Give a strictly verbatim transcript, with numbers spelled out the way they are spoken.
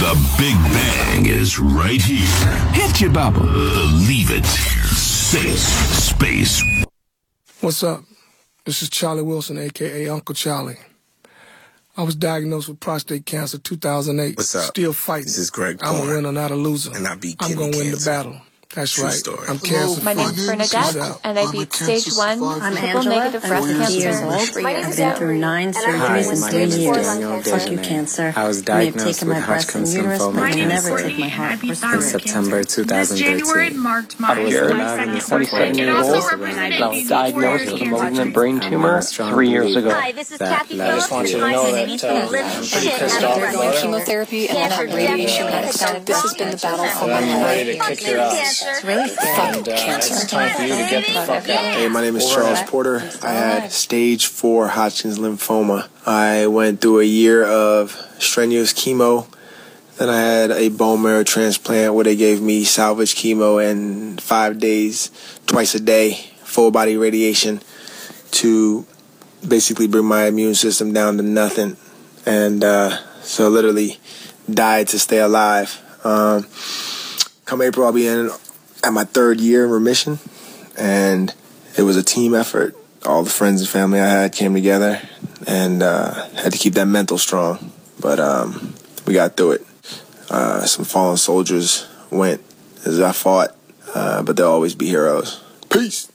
The Big Bang is right here. Hit you, Baba. Believe it. Space. Space. What's up? This is Charlie Wilson, a k a. Uncle Charlie. I was diagnosed with prostate cancer two thousand eight. What's up? Still fighting. This is Greg I'm Porter. a winner, not a loser. And I beat I'm kidney going to win the cancer. battle. That's True right. story. I'm cancer. My name's Bernadette, and I beat stage one I'm triple Angela. negative breast I'm fifty years cancer. old. My name I've is been Emery, through nine and I surgeries in have three stage four years. lung cancer. Fuck you, cancer. I was You may have diagnosed taken with my breast and Hodgkin's uterus, lymphoma but you cancer never took my heart or in spirit. September two thousand January thirteen. marked I my was second forty-seven years also old, represented and I was before diagnosed with a malignant brain tumor three years ago. Hi, this is That Kathy led Phillips. I just want you to know that uh, I'm pretty pissed off They're about it. chemotherapy and then Cancer, radiation. metastatic. This has been the battle for And my I'm ready to life. kick your ass. It's really scary. And uh, it's time for you to get the fuck out. Hey, my name is Charles Porter. I had stage four Hodgkin's lymphoma. I went through a year of strenuous chemo. Then I had a bone marrow transplant where they gave me salvage chemo and five days, twice a day, full body radiation to basically bring my immune system down to nothing. And uh, so literally died to stay alive. Um, come April, I'll be in at my third year in remission. And it was a team effort. All the friends and family I had came together and uh, had to keep that mental strong. But um, we got through it. Uh, some fallen soldiers went as I fought, uh, but they'll always be heroes. Peace.